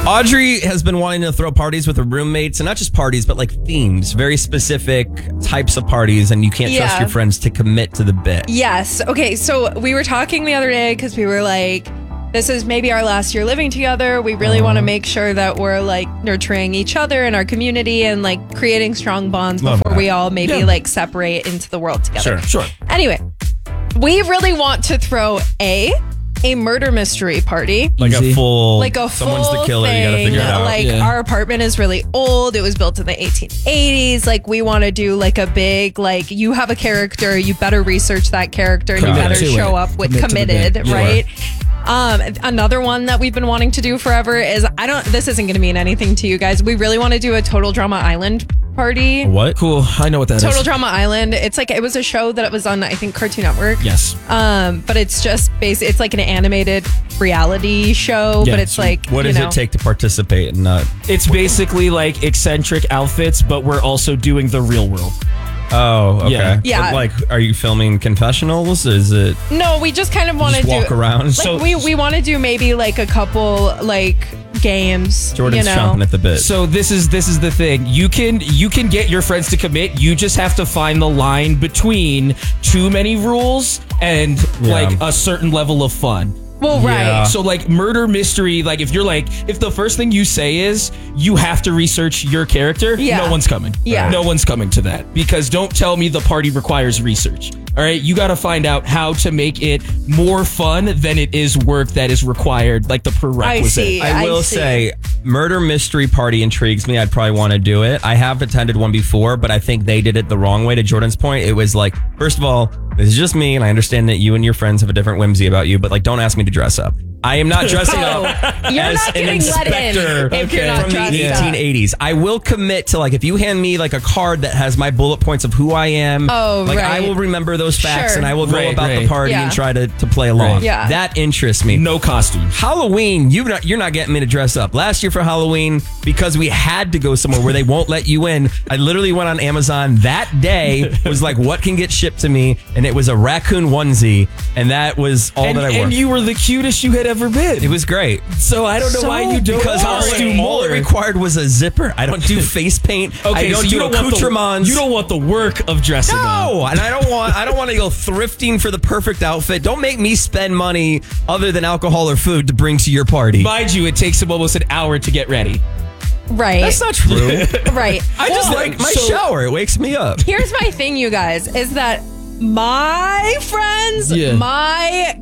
Audrey has been wanting to throw parties with her roommates, and not just parties, but like themes, very specific types of parties, and you can't trust your friends to commit to the bit. Yes. Okay, so we were talking the other day because we were like, this is maybe our last year living together. We really want to make sure that we're like nurturing each other in our community and like creating strong bonds before we all maybe like separate into the world together. Sure. Anyway, we really want to throw a murder mystery party. Like a full, someone's the killer, thing. you gotta figure it out. Like our apartment is really old. It was built in the 1880s. Like we want to do like a big, like you have a character, you better research that character and you better show up with committed, right? Another one that we've been wanting to do forever is, this isn't going to mean anything to you guys. We really want to do a Total Drama Island party. What? Cool. I know what that is. Total Drama Island. It's like, it was a show that it was on, I think, Cartoon Network. Yes. But it's just it's like an animated reality show, but it's like, what does it take to participate in that? It's basically like eccentric outfits, but we're also doing the real world. Oh, okay. Yeah. But, like, are you filming confessionals? Is it? No, we just kind of want to walk around. Like, So we want to do maybe like a couple like games. Jordan's chomping at the bit. So this is the thing. You can get your friends to commit. You just have to find the line between too many rules and like a certain level of fun. Well, right. So like murder mystery, like if the first thing you say is you have to research your character, no one's coming. Yeah. No one's coming to that, because don't tell me the party requires research. All right. You got to find out how to make it more fun than it is work that is required, like the prerequisite. I will say murder mystery party intrigues me. I'd probably want to do it. I have attended one before, but I think they did it the wrong way. To Jordan's point, it was like, first of all, this is just me, and I understand that you and your friends have a different whimsy about you, but like, don't ask me to dress up. I am not dressing up You're as not an getting inspector let in if you're not from the dressed up. 1880s. I will commit to, like, if you hand me like a card that has my bullet points of who I am, I will remember those facts and I will go about the party and try to play along. Yeah. That interests me. No costumes. Halloween, you're not getting me to dress up. Last year for Halloween, because we had to go somewhere where they won't let you in, I literally went on Amazon that day, was like, what can get shipped to me? And it was a raccoon onesie, and that was all that I wore. And you were the cutest you had ever been. It was great. So I don't know why you don't because all it required was a zipper. I don't do face paint. I don't do accoutrements. You don't want the work of dressing up. No, and I don't want to go thrifting for the perfect outfit. Don't make me spend money other than alcohol or food to bring to your party. Mind you, it takes him almost an hour to get ready. Right. That's not true. Right. I just like my shower. It wakes me up. Here's my thing, you guys, is that my friends, my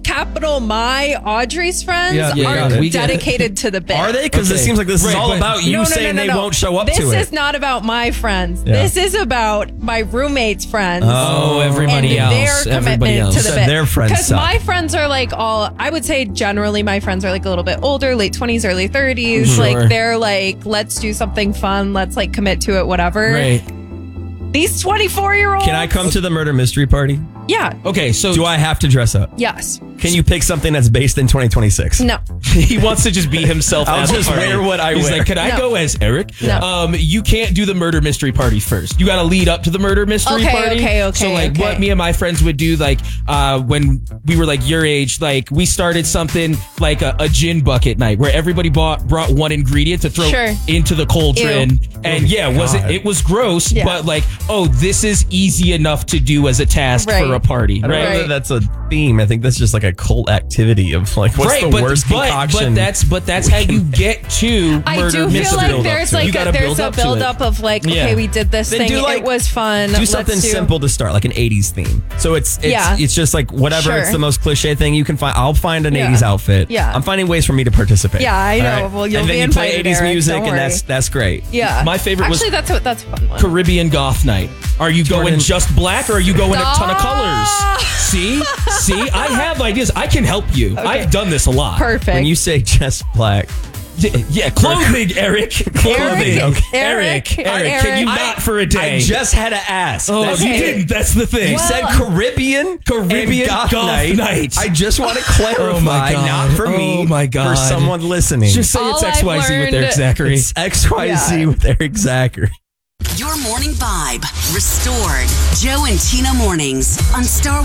Audrey's friends are dedicated to the bit. Are they? Because it seems like this is all about you saying they won't show up to it. This is not about my friends. This is about my roommate's friends. Oh, everybody and else. Their commitment to the bit. Their friends. Because my friends are like I would say generally my friends are like a little bit older, late 20s, early 30s. Sure. Like they're like, let's do something fun. Let's like commit to it, whatever. Right. These 24-year-olds. Can I come to the murder mystery party? Yeah. Okay, so do I have to dress up? Yes. Can you pick something that's based in 2026? No. He wants to just be himself. I'll just wear what I He's wear. like, can I go as Eric? No. You can't do the murder mystery party first. You got to lead up to the murder mystery party. Okay. So like what me and my friends would do, like when we were like your age, like we started something like a gin bucket night where everybody brought one ingredient to throw into the cauldron. And it was gross, but like, this is easy enough to do as a task for a party. I don't know that that's a theme. I think that's just like a cult activity of like, what's the worst concoction? But that's how you get to I murder do feel mystery. like there's like there's a build up of like, okay, we did this thing, it was fun. Do something simple to start, like an 80s theme. So it's just like whatever. It's the most cliche thing you can find. I'll find an 80s outfit. Yeah. I'm finding ways for me to participate. Yeah, I know. Right? Well, you'll and be then you play invited, 80s Eric, music, don't and worry. that's great. Yeah. My favorite was that's a fun one. Caribbean goth night. Are you going just black or are you going a ton of colors? See, I have ideas. I can help you. Okay. I've done this a lot. Perfect. When you say just black. Yeah, clothing, Eric. Clothing. Eric, can you not for a day? I just had to ask. Oh, you didn't. That's the thing. You said Caribbean goth night. I just want to clarify, not for me, for someone listening. Just say it's XYZ with Eric Zachary. It's XYZ with Eric Zachary. Your morning vibe restored. Joe and Tina mornings on Star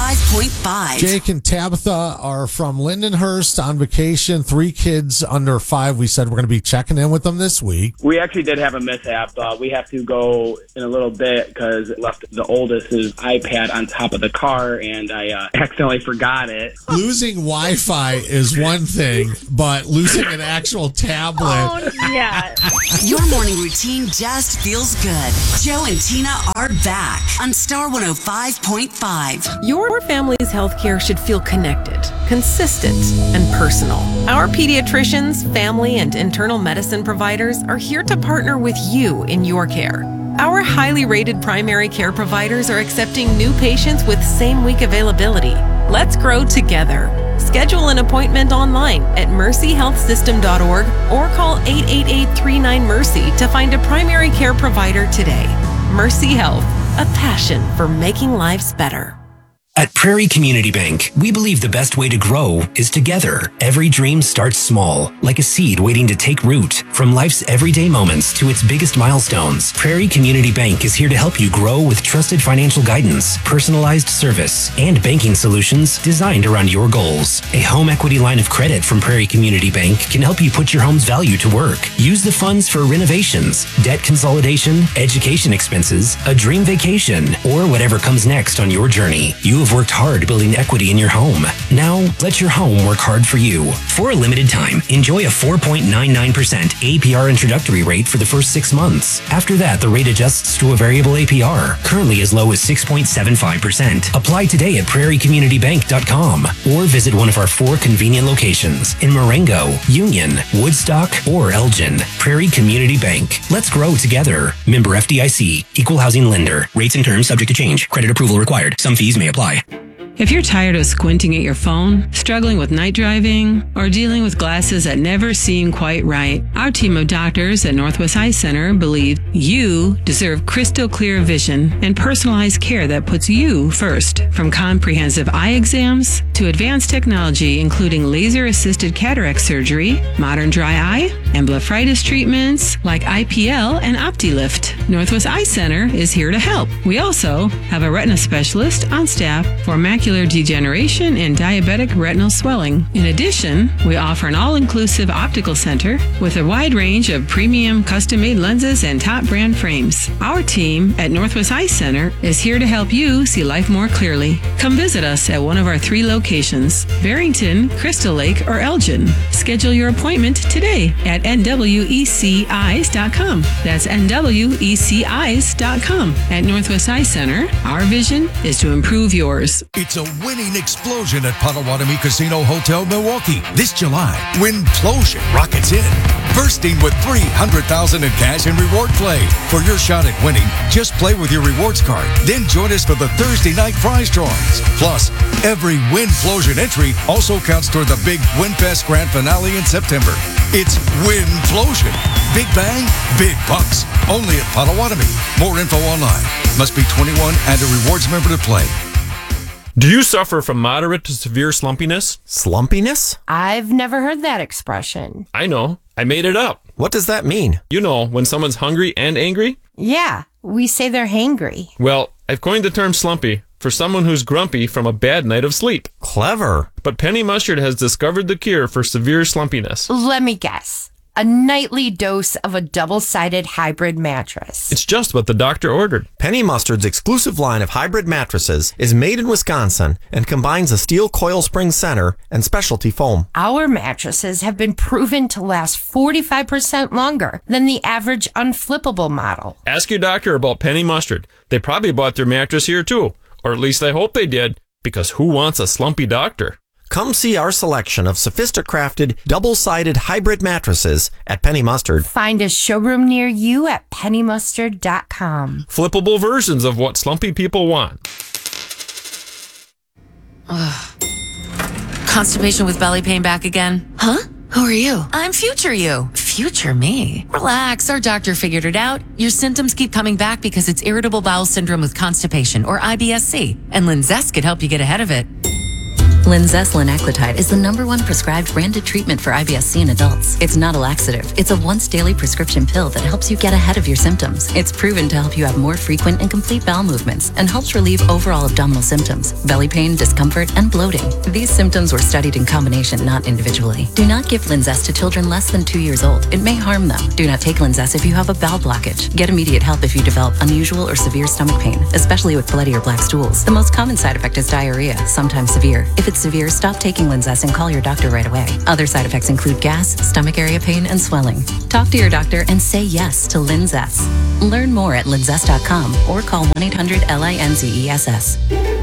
105.5. Jake and Tabitha are from Lindenhurst on vacation. 3 kids under 5. We said we're going to be checking in with them this week. We actually did have a mishap. We have to go in a little bit because left the oldest's iPad on top of the car and I accidentally forgot it. Losing Wi-Fi is one thing, but losing an actual tablet. Oh, yeah. Your morning routine just feels good. Joe and Tina are back on Star 105.5. Your family's healthcare should feel connected, consistent, and personal. Our pediatricians, family, and internal medicine providers are here to partner with you in your care. Our highly rated primary care providers are accepting new patients with same-week availability. Let's grow together. Schedule an appointment online at mercyhealthsystem.org or call 888-39-MERCY to find a primary care provider today. Mercy Health, a passion for making lives better. At Prairie Community Bank, we believe the best way to grow is together. Every dream starts small, like a seed waiting to take root. From life's everyday moments to its biggest milestones, Prairie Community Bank is here to help you grow with trusted financial guidance, personalized service, and banking solutions designed around your goals. A home equity line of credit from Prairie Community Bank can help you put your home's value to work. Use the funds for renovations, debt consolidation, education expenses, a dream vacation, or whatever comes next on your journey. You have worked hard building equity in your home. Now, let your home work hard for you. For a limited time, enjoy a 4.99% APR introductory rate for the first 6 months. After that, the rate adjusts to a variable APR, currently as low as 6.75%. Apply today at prairiecommunitybank.com or visit one of our 4 convenient locations in Marengo, Union, Woodstock, or Elgin. Prairie Community Bank. Let's grow together. Member FDIC. Equal housing lender. Rates and terms subject to change. Credit approval required. Some fees may apply. If you're tired of squinting at your phone, struggling with night driving, or dealing with glasses that never seem quite right, our team of doctors at Northwest Eye Center believe you deserve crystal clear vision and personalized care that puts you first. From comprehensive eye exams to advanced technology, including laser-assisted cataract surgery, modern dry eye, and blepharitis treatments like IPL and OptiLift, Northwest Eye Center is here to help. We also have a retina specialist on staff for macular degeneration and diabetic retinal swelling. In addition, we offer an all-inclusive optical center with a wide range of premium custom-made lenses and top brand frames. Our team at Northwest Eye Center is here to help you see life more clearly. Come visit us at one of our 3 locations, Barrington, Crystal Lake, or Elgin. Schedule your appointment today at nweceyes.com. That's nweceyes.com. At Northwest Eye Center, our vision is to improve yours. It's a winning explosion at Potawatomi Casino Hotel Milwaukee. This July, Winplosion rockets in, bursting with $300,000 in cash and reward play. For your shot at winning, just play with your rewards card. Then join us for the Thursday night prize drawings. Plus, every Winplosion entry also counts toward the big WinFest Grand Finale in September. It's Winplosion. Big bang, big bucks. Only at Potawatomi. More info online. Must be 21 and a rewards member to play. Do you suffer from moderate to severe slumpiness? Slumpiness? I've never heard that expression. I know. I made it up. What does that mean? You know, when someone's hungry and angry? Yeah, we say they're hangry. Well, I've coined the term slumpy for someone who's grumpy from a bad night of sleep. Clever. But Penny Mustard has discovered the cure for severe slumpiness. Let me guess. A nightly dose of a double-sided hybrid mattress. It's just what the doctor ordered. Penny Mustard's exclusive line of hybrid mattresses is made in Wisconsin and combines a steel coil spring center and specialty foam. Our mattresses have been proven to last 45% longer than the average unflippable model. Ask your doctor about Penny Mustard. They probably bought their mattress here too. Or at least I hope they did, because who wants a slumpy doctor? Come see our selection of sophisticrafted, double-sided hybrid mattresses at Penny Mustard. Find a showroom near you at pennymustard.com. Flippable versions of what slumpy people want. Constipation with belly pain back again? Huh? Who are you? I'm future you. Future me? Relax, our doctor figured it out. Your symptoms keep coming back because it's irritable bowel syndrome with constipation, or IBS-C. And Linzess could help you get ahead of it. Linzess linaclotide is the #1 prescribed branded treatment for IBS-C in adults. It's not a laxative. It's a once-daily prescription pill that helps you get ahead of your symptoms. It's proven to help you have more frequent and complete bowel movements and helps relieve overall abdominal symptoms, belly pain, discomfort, and bloating. These symptoms were studied in combination, not individually. Do not give Linzess to children less than 2 years old. It may harm them. Do not take Linzess if you have a bowel blockage. Get immediate help if you develop unusual or severe stomach pain, especially with bloody or black stools. The most common side effect is diarrhea, sometimes severe. If it's severe, stop taking Linzess and call your doctor right away. Other side effects include gas, stomach area pain, and swelling. Talk to your doctor and say yes to Linzess. Learn more at linzess.com or call 1-800-LINZESS.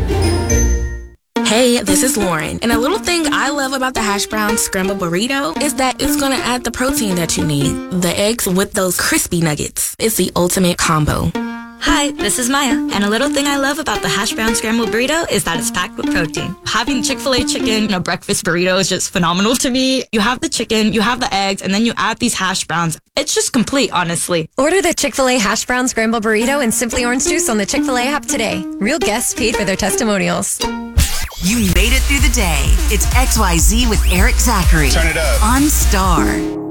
Hey, this is Lauren, and a little thing I love about the hash brown scrambled burrito is that it's gonna add the protein that you need. The eggs with those crispy nuggets. It's the ultimate combo. Hi, this is Maya, and a little thing I love about the hash brown scrambled burrito is that it's packed with protein. Having Chick-fil-A chicken in a breakfast burrito is just phenomenal to me. You have the chicken, you have the eggs, and then you add these hash browns. It's just complete, honestly. Order the Chick-fil-A hash brown scrambled burrito and Simply Orange Juice on the Chick-fil-A app today. Real guests paid for their testimonials. You made it through the day. It's XYZ with Eric Zachary. Turn it up. On Star.